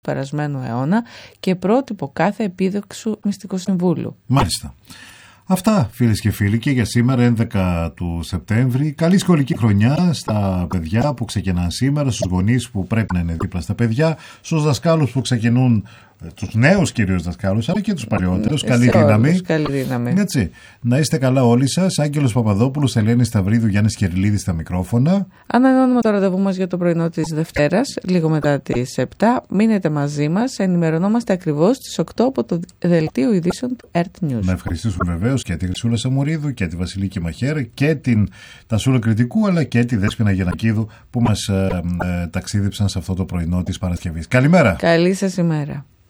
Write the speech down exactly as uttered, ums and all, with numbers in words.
περασμένου αιώνα και πρότυπο κάθε επίδοξου μυστικοσυμβούλου. Μάλιστα. Αυτά, φίλες και φίλοι, και για σήμερα, έντεκα του Σεπτέμβρη. Καλή σχολική χρονιά στα παιδιά που ξεκινάνε σήμερα, στους γονείς που πρέπει να είναι δίπλα στα παιδιά, στους δασκάλους που ξεκινούν, τους νέους κυρίως δασκάλους, αλλά και τους παλιότερους. Καλή δύναμη. Καλή δύναμη. Έτσι. Να είστε καλά όλοι σας. Άγγελος Παπαδόπουλος, Ελένη Σταυρίδου, Γιάννης Κερλίδη στα μικρόφωνα. Ανανεώνουμε το ραντεβού μας για το πρωινό της Δευτέρας, λίγο μετά τις επτά. Μείνετε μαζί μας. Ενημερωνόμαστε ακριβώς στις οκτώ από το δελτίο ειδήσεων του Ερτ News. Να ευχαριστήσουμε βεβαίως και τη Χρυσούλα Σαμουρίδου και τη Βασιλική Μαχαίρα και την Τασούλα Κρητικού, αλλά και τη Δέσποινα Γενακίδου που μας ε, ε, ταξίδεψαν σε αυτό το πρωινό της Παρασκευής. Καλημέρα. Καλή σας ημέρα.